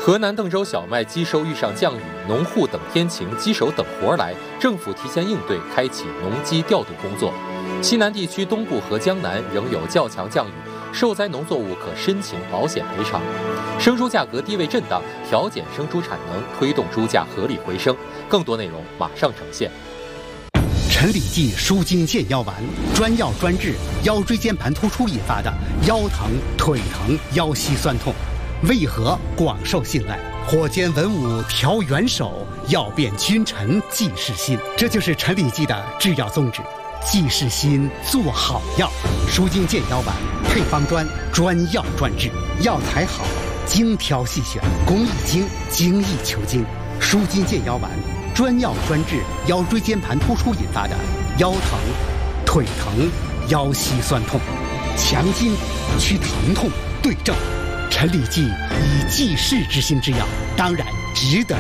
河南邓州小麦机收遇上降雨，农户等天晴，机手等活来，政府提前应对，开启农机调度工作。西南地区东部和江南仍有较强降雨，受灾农作物可申请保险赔偿。生猪价格低位震荡，调减生猪产能，推动猪价合理回升。更多内容马上呈现。 陈李济舒筋健腰丸，专药专治腰椎间盘突出引发的腰疼、腿疼、腰膝酸痛，为何广受信赖？火煎文武调元首，药变君臣济世心。这就是陈李济的制药宗旨，济世心，做好药。舒筋健腰丸配方专，专药专治，药材好，精挑细选，工艺精，精益求精。舒筋健腰丸专药专治腰椎间盘突出引发的腰疼、腿疼、腰膝酸痛，强筋祛疼痛，对症。陈李济以济世之心之药，当然值得